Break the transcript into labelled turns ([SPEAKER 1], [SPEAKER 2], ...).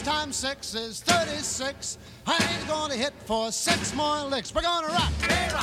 [SPEAKER 1] times 6 is 36. I ain't gonna hit for 6 more licks. We're gonna rock.